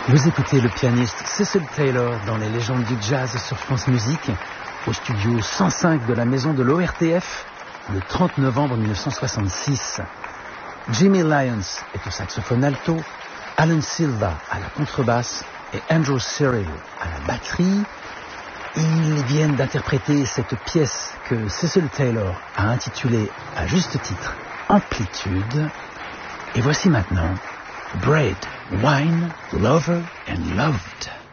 Vous écoutez le pianiste Cecil Taylor dans les légendes du jazz sur France Musique, au studio 105 de la maison de l'ORTF, le 30 novembre 1966. Jimmy Lyons est au saxophone alto, Alan Silva à la contrebasse et Andrew Cyril à la batterie. Ils viennent d'interpréter cette pièce que Cecil Taylor a intitulée à juste titre Amplitude. Et voici maintenant Bread, Wine, Lover and Loved.